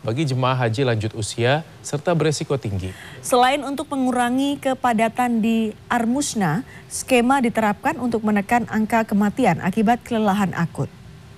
bagi jemaah haji lanjut usia serta beresiko tinggi. Selain untuk mengurangi kepadatan di Armusna, skema diterapkan untuk menekan angka kematian akibat kelelahan akut.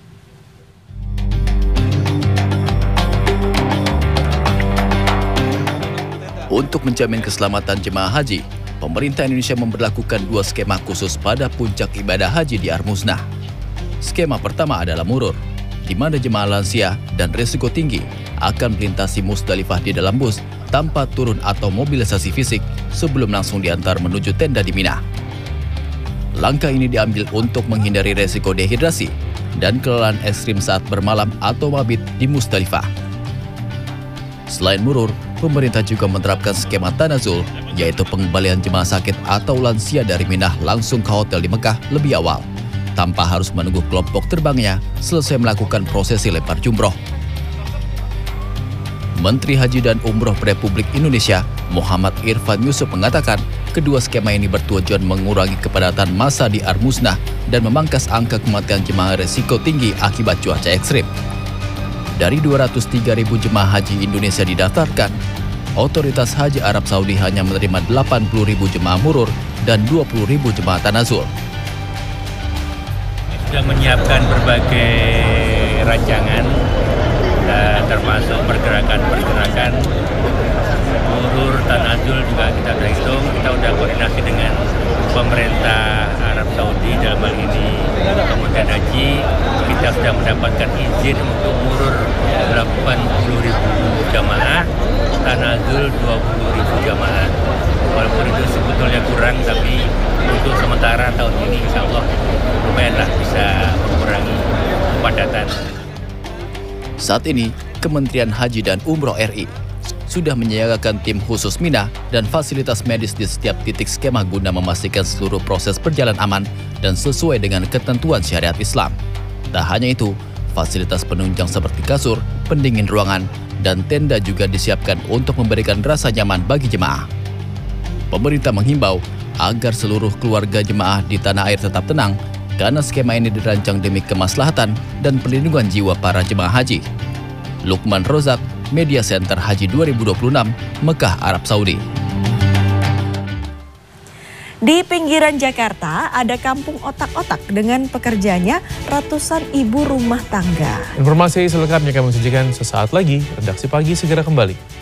Untuk menjamin keselamatan jemaah haji, pemerintah Indonesia memberlakukan 2 skema khusus pada puncak ibadah haji di Armusna. Skema pertama adalah murur, di mana jemaah lansia dan risiko tinggi akan melintasi Musdalifah di dalam bus tanpa turun atau mobilisasi fisik sebelum langsung diantar menuju tenda di Mina. Langkah ini diambil untuk menghindari risiko dehidrasi dan kelelahan ekstrim saat bermalam atau mabit di Musdalifah. Selain murur, pemerintah juga menerapkan skema tanazul, yaitu pengembalian jemaah sakit atau lansia dari Minah langsung ke hotel di Mekah lebih awal, tanpa harus menunggu kelompok terbangnya selesai melakukan prosesi lempar jumroh. Menteri Haji dan Umroh Republik Indonesia, Muhammad Irfan Yusuf mengatakan, kedua skema ini bertujuan mengurangi kepadatan massa di Armusna dan memangkas angka kematian jemaah risiko tinggi akibat cuaca ekstrim. Dari 203.000 jemaah haji Indonesia didaftarkan, Otoritas Haji Arab Saudi hanya menerima 80.000 jemaah murur dan 20.000 jemaah tanazul. Sudah menyiapkan berbagai rancangan, termasuk pergerakan-pergerakan murur, tanazul juga kita berhitung. Kita sudah koordinasi dengan pemerintah Arab Saudi, dalam hal ini Kementerian Haji. Kita sudah mendapatkan izin untuk murur 80.000 jamaah, tanazul 20.000 jamaah. Walaupun itu sebetulnya kurang, tapi untuk sementara tahun ini insya Allah lumayanlah bisa mengurangi kepadatan. Saat ini, Kementerian Haji dan Umroh RI sudah menyiagakan tim khusus Mina dan fasilitas medis di setiap titik skema guna memastikan seluruh proses berjalan aman dan sesuai dengan ketentuan syariat Islam. Tak hanya itu, fasilitas penunjang seperti kasur, pendingin ruangan, dan tenda juga disiapkan untuk memberikan rasa nyaman bagi jemaah. Pemerintah menghimbau agar seluruh keluarga jemaah di tanah air tetap tenang karena skema ini dirancang demi kemaslahatan dan perlindungan jiwa para jemaah haji. Lukman Rozak, Media Center Haji 2026, Mekah, Arab Saudi. Di pinggiran Jakarta ada kampung otak-otak dengan pekerjanya ratusan ibu rumah tangga. Informasi selengkapnya kami sajikan sesaat lagi. Redaksi Pagi segera kembali.